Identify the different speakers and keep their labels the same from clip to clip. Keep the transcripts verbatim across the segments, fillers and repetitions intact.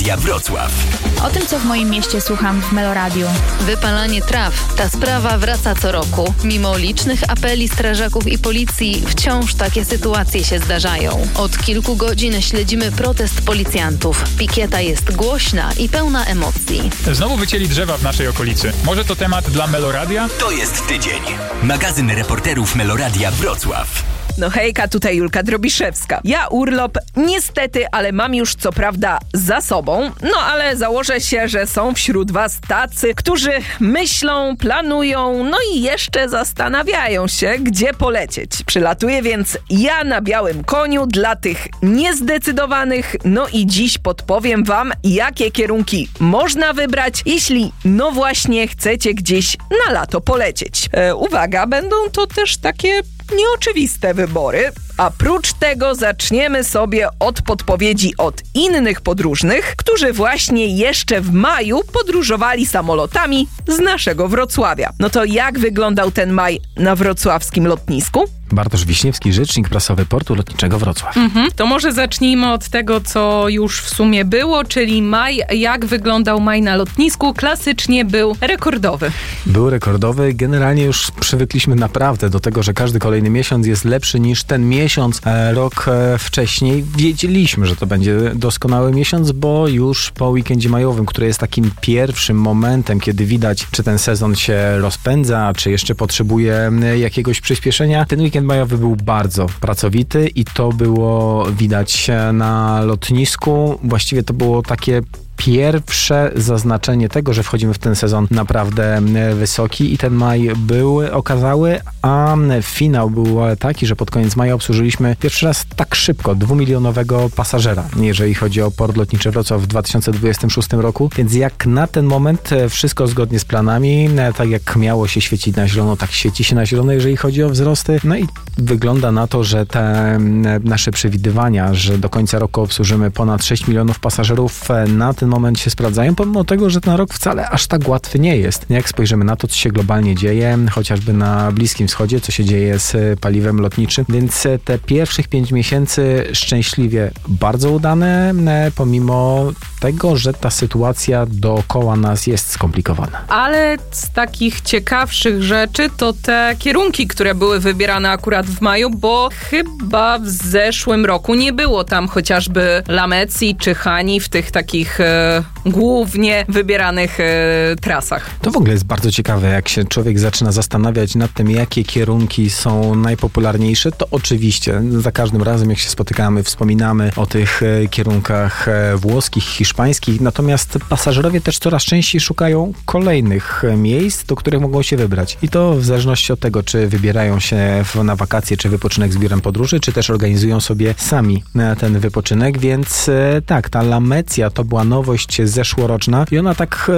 Speaker 1: Meloradia Wrocław.
Speaker 2: O tym, co w moim mieście słucham w Meloradiu.
Speaker 3: Wypalanie traw. Ta sprawa wraca co roku. Mimo licznych apeli strażaków i policji wciąż takie sytuacje się zdarzają. Od kilku godzin śledzimy protest policjantów. Pikieta jest głośna i pełna emocji.
Speaker 4: Znowu wycięli drzewa w naszej okolicy. Może to temat dla Meloradia?
Speaker 1: To jest tydzień. Magazyn reporterów Meloradia Wrocław.
Speaker 5: No hejka, tutaj Julka Drobiszewska. Ja urlop niestety, ale mam już co prawda za sobą, no ale założę się, że są wśród was tacy, którzy myślą, planują, no i jeszcze zastanawiają się, gdzie polecieć. Przylatuję więc ja na białym koniu dla tych niezdecydowanych, no i dziś podpowiem wam, jakie kierunki można wybrać, jeśli no właśnie chcecie gdzieś na lato polecieć. E, uwaga, będą to też takie nieoczywiste wybory. A prócz tego zaczniemy sobie od podpowiedzi od innych podróżnych, którzy właśnie jeszcze w maju podróżowali samolotami z naszego Wrocławia. No to jak wyglądał ten maj na wrocławskim lotnisku?
Speaker 6: Bartosz Wiśniewski, rzecznik prasowy Portu Lotniczego Wrocław.
Speaker 7: Mhm. To może zacznijmy od tego, co już w sumie było, czyli maj. Jak wyglądał maj na lotnisku? Klasycznie był rekordowy.
Speaker 6: Był rekordowy. Generalnie już przywykliśmy naprawdę do tego, że każdy kolejny miesiąc jest lepszy niż ten miesiąc e, rok e, wcześniej. Wiedzieliśmy, że to będzie doskonały miesiąc, bo już po weekendzie majowym, który jest takim pierwszym momentem, kiedy widać, czy ten sezon się rozpędza, czy jeszcze potrzebuje jakiegoś przyspieszenia, ten weekend majowy był bardzo pracowity i to było widać na lotnisku. Właściwie to było takie pierwsze zaznaczenie tego, że wchodzimy w ten sezon naprawdę wysoki i ten maj był okazały, a finał był taki, że pod koniec maja obsłużyliśmy pierwszy raz tak szybko dwumilionowego pasażera, jeżeli chodzi o Port Lotniczy Wrocław w dwa tysiące dwudziestym szóstym roku, więc jak na ten moment wszystko zgodnie z planami, tak jak miało się świecić na zielono, tak świeci się na zielono, jeżeli chodzi o wzrosty, no i wygląda na to, że te nasze przewidywania, że do końca roku obsłużymy ponad sześć milionów pasażerów, na ten moment się sprawdzają, pomimo tego, że ten rok wcale aż tak łatwy nie jest. Jak spojrzymy na to, co się globalnie dzieje, chociażby na Bliskim Wschodzie, co się dzieje z paliwem lotniczym, więc te pierwszych pięć miesięcy szczęśliwie bardzo udane, pomimo tego, że ta sytuacja dookoła nas jest skomplikowana.
Speaker 7: Ale z takich ciekawszych rzeczy to te kierunki, które były wybierane akurat w maju, bo chyba w zeszłym roku nie było tam chociażby Lamecji czy Hani w tych takich e, głównie wybieranych e, trasach.
Speaker 6: To w ogóle jest bardzo ciekawe, jak się człowiek zaczyna zastanawiać nad tym, jakie kierunki są najpopularniejsze, to oczywiście za każdym razem, jak się spotykamy, wspominamy o tych e, kierunkach e, włoskich, hiszpańskich, natomiast pasażerowie też coraz częściej szukają kolejnych miejsc, do których mogą się wybrać. I to w zależności od tego, czy wybierają się w, na wakacje, czy wypoczynek z biurem podróży, czy też organizują sobie sami ten wypoczynek, więc e, tak, ta Lamecja to była nowość zeszłoroczna i ona tak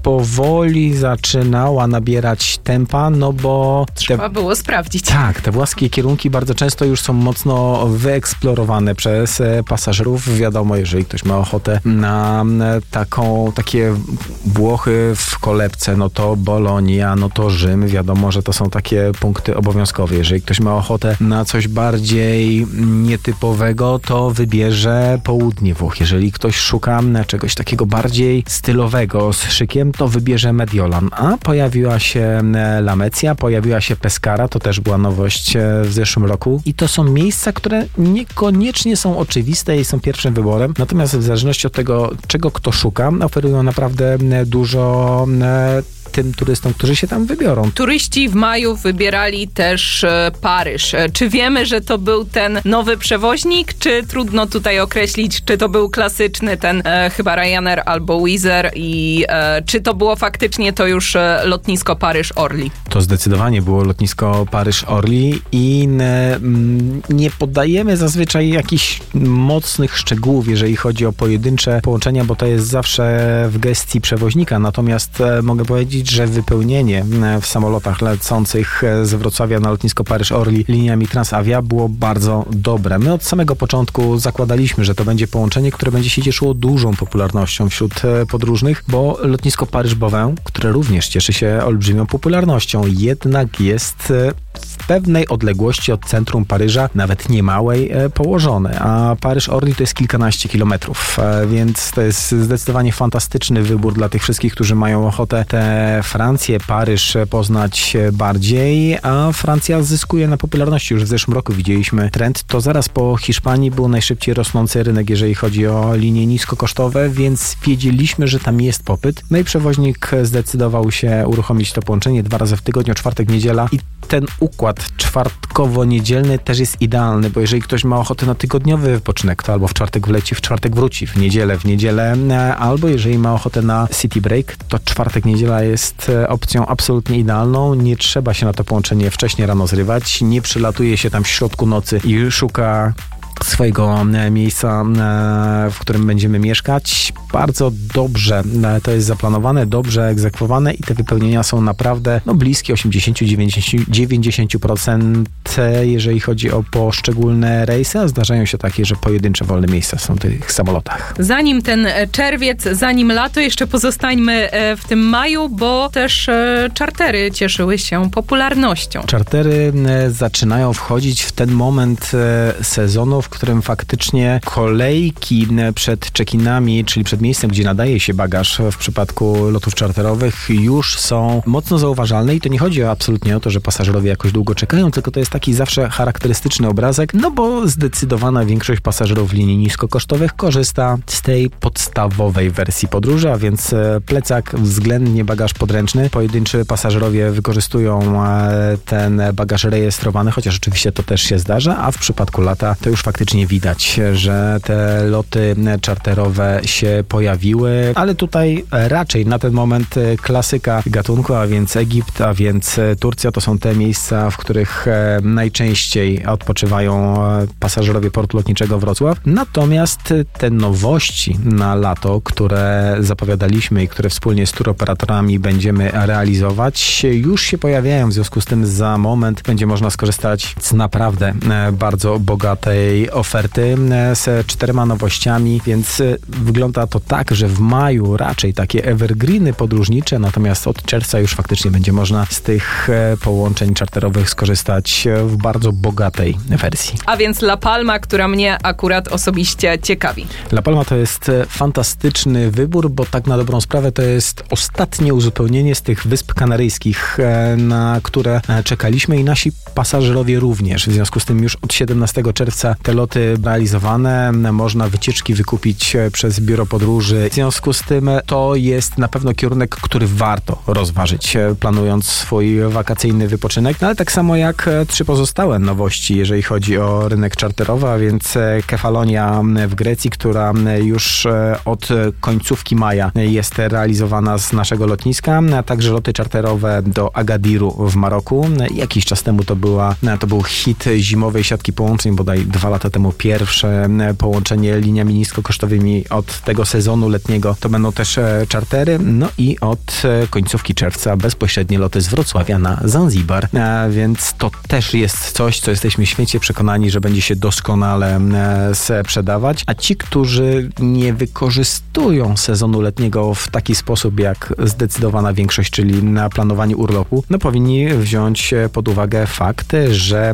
Speaker 6: powoli zaczynała nabierać tempa, no bo...
Speaker 7: Trzeba te, było sprawdzić.
Speaker 6: Tak, te włoskie kierunki bardzo często już są mocno wyeksplorowane przez pasażerów. Wiadomo, jeżeli ktoś ma ochotę na taką, takie Włochy w kolebce, no to Bolonia, no to Rzym. Wiadomo, że to są takie punkty obowiązkowe. Jeżeli ktoś ma ochotę na coś bardziej nietypowego, to wybierze południe Włoch. Jeżeli ktoś szuka czegoś takiego bardziej stylowego, z szykiem, to wybierze Mediolan. A pojawiła się Lamecja, pojawiła się Pescara, to też była nowość w zeszłym roku. I to są miejsca, które niekoniecznie są oczywiste i są pierwszym wyborem. Natomiast w zależności od tego, czego kto szuka, oferują naprawdę dużo tym turystom, którzy się tam wybiorą.
Speaker 7: Turyści w maju wybierali też e, Paryż. E, czy wiemy, że to był ten nowy przewoźnik, czy trudno tutaj określić, czy to był klasyczny ten e, chyba Ryanair albo Wizz Air i e, czy to było faktycznie to już e, lotnisko Paryż-Orly?
Speaker 6: To zdecydowanie było lotnisko Paryż-Orly i ne, nie podajemy zazwyczaj jakichś mocnych szczegółów, jeżeli chodzi o pojedyncze połączenia, bo to jest zawsze w gestii przewoźnika. Natomiast e, mogę powiedzieć, że wypełnienie w samolotach lecących z Wrocławia na lotnisko Paryż-Orly liniami Transavia było bardzo dobre. My od samego początku zakładaliśmy, że to będzie połączenie, które będzie się cieszyło dużą popularnością wśród podróżnych, bo lotnisko Paryż-Beauvais, które również cieszy się olbrzymią popularnością, jednak jest w pewnej odległości od centrum Paryża, nawet niemałej, położone, a Paryż-Orly to jest kilkanaście kilometrów, więc to jest zdecydowanie fantastyczny wybór dla tych wszystkich, którzy mają ochotę tę Francję, Paryż poznać bardziej, a Francja zyskuje na popularności. Już w zeszłym roku widzieliśmy trend, to zaraz po Hiszpanii był najszybciej rosnący rynek, jeżeli chodzi o linie niskokosztowe, więc wiedzieliśmy, że tam jest popyt. No i przewoźnik zdecydował się uruchomić to połączenie dwa razy w tygodniu, czwartek, niedziela i ten układ czwartkowo-niedzielny też jest idealny, bo jeżeli ktoś ma ochotę na tygodniowy wypoczynek, to albo w czwartek wleci, w czwartek wróci, w niedzielę, w niedzielę, albo jeżeli ma ochotę na city break, to czwartek, niedziela jest opcją absolutnie idealną. Nie trzeba się na to połączenie wcześniej rano zrywać, nie przylatuje się tam w środku nocy i szuka swojego miejsca, w którym będziemy mieszkać. Bardzo dobrze to jest zaplanowane, dobrze egzekwowane i te wypełnienia są naprawdę no, bliskie osiemdziesiąt do dziewięćdziesięciu procent, jeżeli chodzi o poszczególne rejsy, a zdarzają się takie, że pojedyncze wolne miejsca są w tych samolotach.
Speaker 7: Zanim ten czerwiec, zanim lato, jeszcze pozostańmy w tym maju, bo też czartery cieszyły się popularnością.
Speaker 6: Czartery zaczynają wchodzić w ten moment sezonu, w którym faktycznie kolejki przed check-inami, czyli przed miejscem, gdzie nadaje się bagaż w przypadku lotów czarterowych, już są mocno zauważalne i to nie chodzi absolutnie o to, że pasażerowie jakoś długo czekają, tylko to jest taki zawsze charakterystyczny obrazek, no bo zdecydowana większość pasażerów linii niskokosztowych korzysta z tej podstawowej wersji podróży, a więc plecak, względnie bagaż podręczny. Pojedynczy pasażerowie wykorzystują ten bagaż rejestrowany, chociaż oczywiście to też się zdarza, a w przypadku lata to już faktycznie widać, że te loty czarterowe się pojawiły, ale tutaj raczej na ten moment klasyka gatunku, a więc Egipt, a więc Turcja to są te miejsca, w których najczęściej odpoczywają pasażerowie portu lotniczego Wrocław. Natomiast te nowości na lato, które zapowiadaliśmy i które wspólnie z turoperatorami będziemy realizować, już się pojawiają. W związku z tym za moment będzie można skorzystać z naprawdę bardzo bogatej oferty z czterema nowościami, więc wygląda to tak, że w maju raczej takie evergreeny podróżnicze, natomiast od czerwca już faktycznie będzie można z tych połączeń czarterowych skorzystać w bardzo bogatej wersji.
Speaker 7: A więc La Palma, która mnie akurat osobiście ciekawi.
Speaker 6: La Palma to jest fantastyczny wybór, bo tak na dobrą sprawę to jest ostatnie uzupełnienie z tych Wysp Kanaryjskich, na które czekaliśmy i nasi pasażerowie również. W związku z tym już od siedemnastego czerwca te loty realizowane, można wycieczki wykupić przez biuro podróży. W związku z tym to jest na pewno kierunek, który warto rozważyć, planując swój wakacyjny wypoczynek, no ale tak samo jak trzy pozostałe nowości, jeżeli chodzi o rynek czarterowy, a więc Kefalonia w Grecji, która już od końcówki maja jest realizowana z naszego lotniska, a także loty czarterowe do Agadiru w Maroku. Jakiś czas temu to była, to był hit zimowej siatki połączeń, bodaj dwa lata temu pierwsze połączenie liniami niskokosztowymi od tego sezonu letniego. To będą też czartery, no i od końcówki czerwca bezpośrednie loty z Wrocławia na Zanzibar, więc to też jest coś, co jesteśmy święcie przekonani, że będzie się doskonale sprzedawać, a ci, którzy nie wykorzystują sezonu letniego w taki sposób jak zdecydowana większość, czyli na planowanie urlopu, no powinni wziąć pod uwagę fakt, że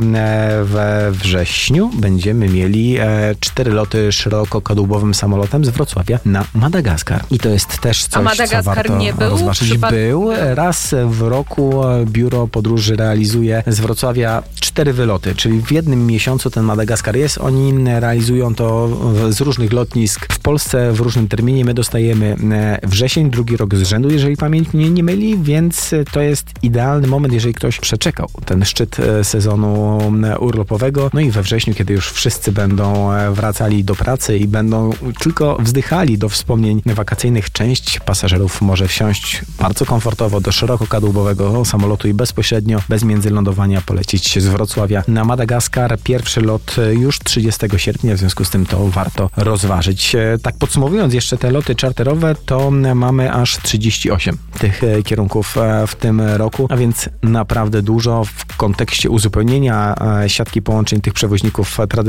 Speaker 6: we wrześniu będziemy mieli cztery loty szerokokadłubowym samolotem z Wrocławia na Madagaskar. I to jest też coś,
Speaker 7: a Madagaskar
Speaker 6: co warto
Speaker 7: nie był?
Speaker 6: rozważyć.
Speaker 7: Przypad...
Speaker 6: Był. Raz w roku biuro podróży realizuje z Wrocławia cztery wyloty, czyli w jednym miesiącu ten Madagaskar jest. Oni realizują to z różnych lotnisk w Polsce w różnym terminie. My dostajemy wrzesień, drugi rok z rzędu, jeżeli pamięć mnie nie myli, więc to jest idealny moment, jeżeli ktoś przeczekał ten szczyt sezonu urlopowego. No i we wrześniu, kiedy już wszyscy będą wracali do pracy i będą tylko wzdychali do wspomnień wakacyjnych, część pasażerów może wsiąść bardzo komfortowo do szerokokadłubowego samolotu i bezpośrednio, bez międzylądowania polecieć z Wrocławia na Madagaskar. Pierwszy lot już trzydziestego sierpnia, w związku z tym to warto rozważyć. Tak podsumowując jeszcze te loty czarterowe, to mamy aż trzydzieści osiem tych kierunków w tym roku, a więc naprawdę dużo w kontekście uzupełnienia siatki połączeń tych przewoźników tradycyjnych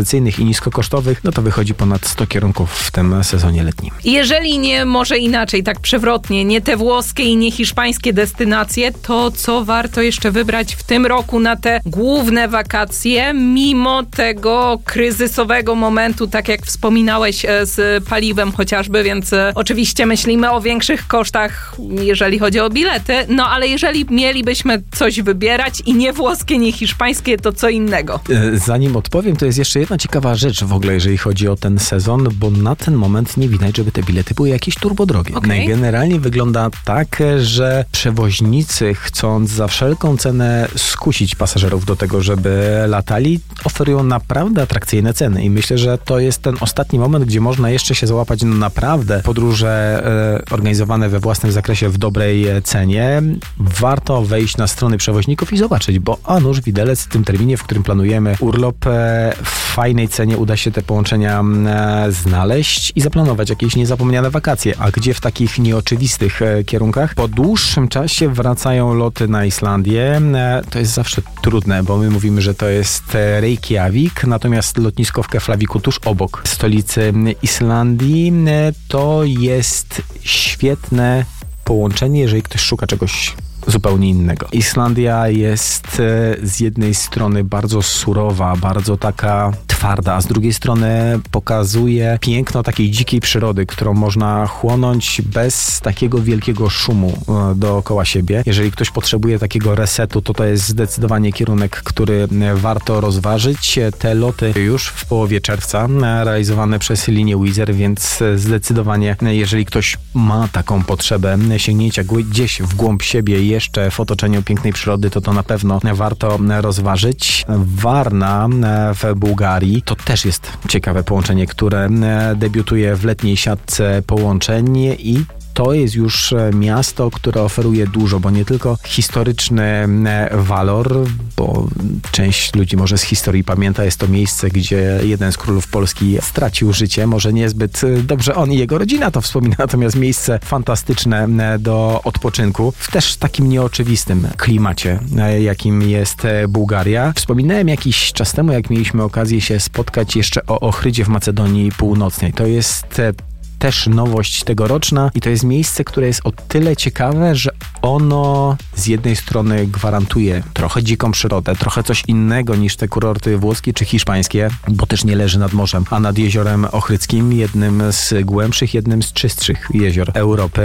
Speaker 6: tradycyjnych i niskokosztowych, no to wychodzi ponad sto kierunków w tym sezonie letnim.
Speaker 7: Jeżeli nie, może inaczej, tak przewrotnie, nie te włoskie i nie hiszpańskie destynacje, to co warto jeszcze wybrać w tym roku na te główne wakacje, mimo tego kryzysowego momentu, tak jak wspominałeś z paliwem chociażby, więc oczywiście myślimy o większych kosztach, jeżeli chodzi o bilety, no ale jeżeli mielibyśmy coś wybierać i nie włoskie, nie hiszpańskie, to co innego?
Speaker 6: Zanim odpowiem, to jest jeszcze jedna ciekawa rzecz w ogóle, jeżeli chodzi o ten sezon, bo na ten moment nie widać, żeby te bilety były jakieś turbodrogie.
Speaker 7: Okay.
Speaker 6: Generalnie wygląda tak, że przewoźnicy, chcąc za wszelką cenę skusić pasażerów do tego, żeby latali, oferują naprawdę atrakcyjne ceny i myślę, że to jest ten ostatni moment, gdzie można jeszcze się załapać na naprawdę podróże e, organizowane we własnym zakresie w dobrej cenie. Warto wejść na strony przewoźników i zobaczyć, bo a nuż widelec w tym terminie, w którym planujemy urlop, e, w fajnej cenie uda się te połączenia e, znaleźć i zaplanować jakieś niezapomniane wakacje. A gdzie w takich nieoczywistych e, kierunkach? Po dłuższym czasie wracają loty na Islandię. E, to jest zawsze trudne, bo my mówimy, że to jest Reykjavik, natomiast lotnisko w Keflaviku tuż obok stolicy Islandii to jest świetne połączenie, jeżeli ktoś szuka czegoś zupełnie innego. Islandia jest z jednej strony bardzo surowa, bardzo taka twarda, a z drugiej strony pokazuje piękno takiej dzikiej przyrody, którą można chłonąć bez takiego wielkiego szumu dookoła siebie. Jeżeli ktoś potrzebuje takiego resetu, to to jest zdecydowanie kierunek, który warto rozważyć. Te loty już w połowie czerwca realizowane przez linię Wizz Air, więc zdecydowanie, jeżeli ktoś ma taką potrzebę sięgnięcia gdzieś w głąb siebie jeszcze w otoczeniu pięknej przyrody, to to na pewno warto rozważyć. Warna w Bułgarii to też jest ciekawe połączenie, które debiutuje w letniej siatce połączeń i to jest już miasto, które oferuje dużo, bo nie tylko historyczny walor, bo część ludzi może z historii pamięta, jest to miejsce, gdzie jeden z królów Polski stracił życie, może niezbyt dobrze on i jego rodzina to wspomina, natomiast miejsce fantastyczne do odpoczynku, w też takim nieoczywistym klimacie, jakim jest Bułgaria. Wspominałem jakiś czas temu, jak mieliśmy okazję się spotkać jeszcze o Ochrydzie w Macedonii Północnej. To jest też nowość tegoroczna i to jest miejsce, które jest o tyle ciekawe, że ono z jednej strony gwarantuje trochę dziką przyrodę, trochę coś innego niż te kurorty włoskie czy hiszpańskie, bo też nie leży nad morzem, a nad jeziorem Ochrydzkim, jednym z głębszych, jednym z czystszych jezior Europy.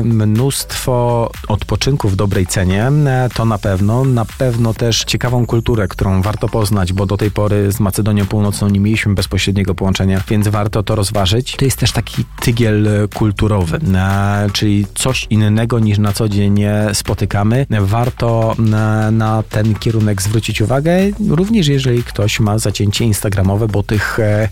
Speaker 6: Mnóstwo odpoczynku w dobrej cenie, to na pewno. Na pewno też ciekawą kulturę, którą warto poznać, bo do tej pory z Macedonią Północną nie mieliśmy bezpośredniego połączenia, więc warto to rozważyć. To jest też taki tygiel kulturowy, czyli coś innego niż na co dzień spotykamy. Warto na, na ten kierunek zwrócić uwagę, również jeżeli ktoś ma zacięcie instagramowe, bo tych e,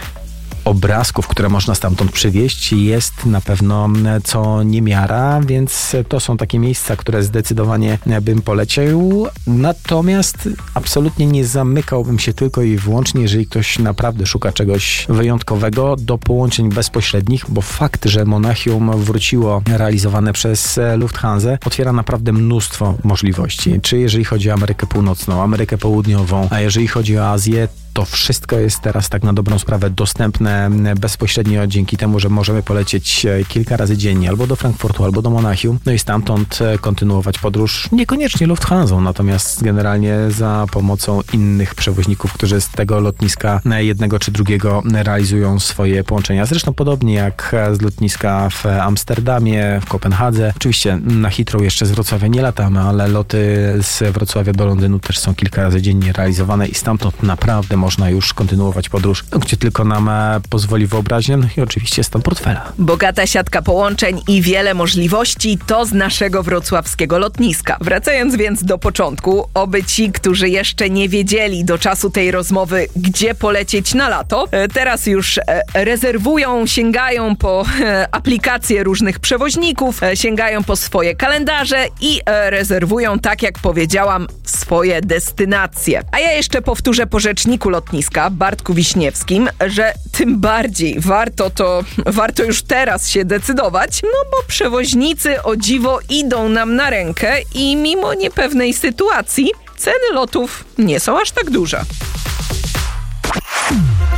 Speaker 6: obrazków, które można stamtąd przywieźć, jest na pewno co niemiara, więc to są takie miejsca, które zdecydowanie bym polecił. Natomiast absolutnie nie zamykałbym się tylko i wyłącznie, jeżeli ktoś naprawdę szuka czegoś wyjątkowego, do połączeń bezpośrednich, bo fakt, że Monachium wróciło realizowane przez Lufthansa, otwiera naprawdę mnóstwo możliwości. Czy jeżeli chodzi o Amerykę Północną, Amerykę Południową, a jeżeli chodzi o Azję, to wszystko jest teraz tak na dobrą sprawę dostępne bezpośrednio dzięki temu, że możemy polecieć kilka razy dziennie albo do Frankfurtu, albo do Monachium, no i stamtąd kontynuować podróż niekoniecznie Lufthansą, natomiast generalnie za pomocą innych przewoźników, którzy z tego lotniska jednego czy drugiego realizują swoje połączenia. Zresztą podobnie jak z lotniska w Amsterdamie, w Kopenhadze. Oczywiście na Heathrow jeszcze z Wrocławia nie latamy, ale loty z Wrocławia do Londynu też są kilka razy dziennie realizowane i stamtąd naprawdę można już kontynuować podróż, no, gdzie tylko nam pozwoli wyobraźnia, no i oczywiście stan portfela.
Speaker 5: Bogata siatka połączeń i wiele możliwości to z naszego wrocławskiego lotniska. Wracając więc do początku, oby ci, którzy jeszcze nie wiedzieli do czasu tej rozmowy, gdzie polecieć na lato, teraz już rezerwują, sięgają po aplikacje różnych przewoźników, sięgają po swoje kalendarze i rezerwują, tak jak powiedziałam, swoje destynacje. A ja jeszcze powtórzę po rzeczniku lotniska, Bartku Wiśniewskim, że tym bardziej warto to, warto już teraz się decydować, no bo przewoźnicy o dziwo idą nam na rękę i mimo niepewnej sytuacji ceny lotów nie są aż tak duże.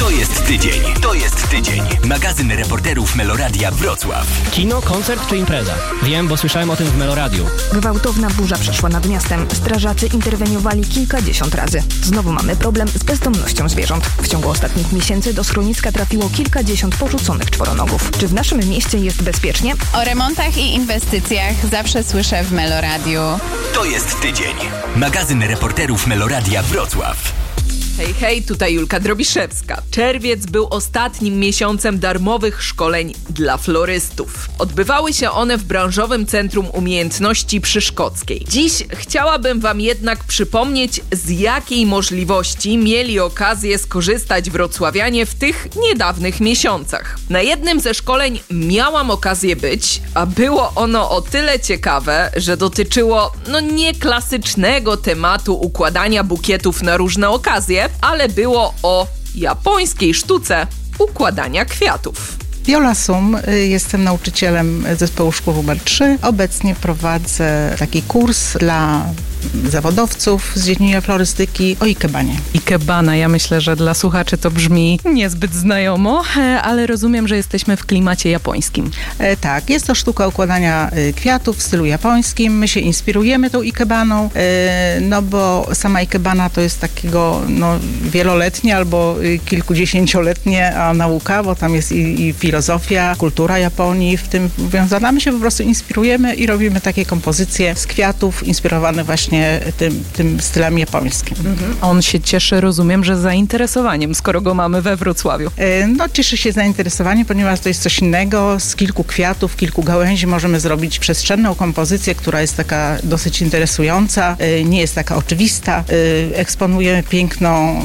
Speaker 1: To jest tydzień. To jest tydzień. Magazyn reporterów Meloradia Wrocław.
Speaker 8: Kino, koncert czy impreza? Wiem, bo słyszałem o tym w Meloradiu.
Speaker 9: Gwałtowna burza przeszła nad miastem. Strażacy interweniowali kilkadziesiąt razy. Znowu mamy problem z bezdomnością zwierząt. W ciągu ostatnich miesięcy do schroniska trafiło kilkadziesiąt porzuconych czworonogów. Czy w naszym mieście jest bezpiecznie?
Speaker 10: O remontach i inwestycjach zawsze słyszę w Meloradiu.
Speaker 1: To jest tydzień. Magazyn reporterów Meloradia Wrocław.
Speaker 5: Hej, hej, tutaj Julka Drobiszewska. Czerwiec był ostatnim miesiącem darmowych szkoleń dla florystów. Odbywały się one w branżowym Centrum Umiejętności przy Szkockiej. Dziś chciałabym wam jednak przypomnieć, z jakiej możliwości mieli okazję skorzystać wrocławianie w tych niedawnych miesiącach. Na jednym ze szkoleń miałam okazję być, a było ono o tyle ciekawe, że dotyczyło no nie klasycznego tematu układania bukietów na różne okazje, ale było o japońskiej sztuce układania kwiatów.
Speaker 11: Viola Sum, jestem nauczycielem zespołu szkół numer trzy. Obecnie prowadzę taki kurs dla zawodowców z dziedziny florystyki o ikebanie.
Speaker 7: Ikebana, ja myślę, że dla słuchaczy to brzmi niezbyt znajomo, ale rozumiem, że jesteśmy w klimacie japońskim.
Speaker 11: E, tak, jest to sztuka układania kwiatów w stylu japońskim. My się inspirujemy tą ikebaną, e, no bo sama ikebana to jest takiego no, wieloletnie albo kilkudziesięcioletnie nauka, bo tam jest i, i filozofia, kultura Japonii w tym wiązana. My się po prostu inspirujemy i robimy takie kompozycje z kwiatów inspirowane właśnie tym, tym stylem japońskim.
Speaker 7: Mhm. On się cieszy, rozumiem, że zainteresowaniem, skoro go mamy we Wrocławiu.
Speaker 11: No, cieszy się zainteresowaniem, ponieważ to jest coś innego. Z kilku kwiatów, kilku gałęzi możemy zrobić przestrzenną kompozycję, która jest taka dosyć interesująca, nie jest taka oczywista. Eksponujemy piękno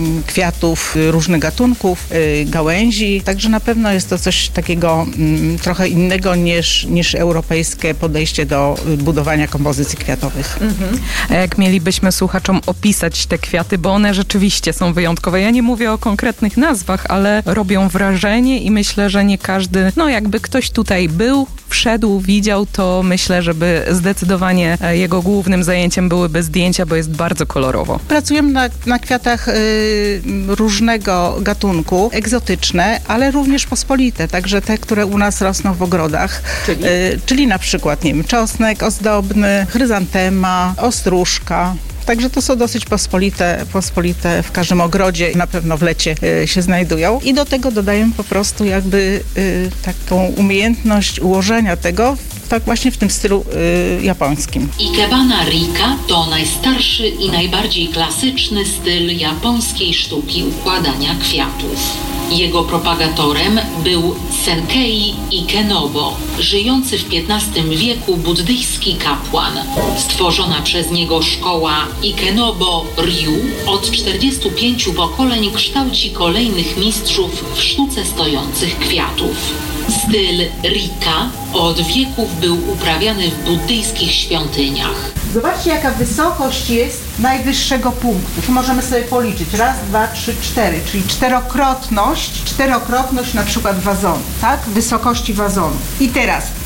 Speaker 11: kwiatów różnych gatunków, gałęzi, także na pewno jest to coś takiego trochę innego niż, niż europejskie podejście do budowania kompozycji kwiatowych.
Speaker 7: Mhm. A jak mielibyśmy słuchaczom opisać te kwiaty, bo one rzeczywiście są wyjątkowe. Ja nie mówię o konkretnych nazwach, ale robią wrażenie i myślę, że nie każdy, no jakby ktoś tutaj był, wszedł, widział, to myślę, żeby zdecydowanie jego głównym zajęciem byłyby zdjęcia, bo jest bardzo kolorowo.
Speaker 11: Pracujemy na, na kwiatach y, różnego gatunku, egzotyczne, ale również pospolite, także te, które u nas rosną w ogrodach, czyli, y, czyli na przykład, nie wiem, czosnek ozdobny, chryzantema, ostróżka. Także to są dosyć pospolite, pospolite w każdym ogrodzie i na pewno w lecie y, się znajdują. I do tego dodajemy po prostu jakby y, taką umiejętność ułożenia tego tak właśnie w tym stylu y, japońskim.
Speaker 12: Ikebana Rika to najstarszy i najbardziej klasyczny styl japońskiej sztuki układania kwiatów. Jego propagatorem był Senkei Ikenobo, żyjący w piętnastym wieku buddyjski kapłan. Stworzona przez niego szkoła Ikenobo Ryu od czterdziestu pięciu pokoleń kształci kolejnych mistrzów w sztuce stojących kwiatów. Styl Rika od wieków był uprawiany w buddyjskich świątyniach.
Speaker 11: Zobaczcie, jaka wysokość jest najwyższego punktu. Tu możemy sobie policzyć. Raz, dwa, trzy, cztery, czyli czterokrotność, czterokrotność na przykład wazonu, tak? Wysokości wazonu. I teraz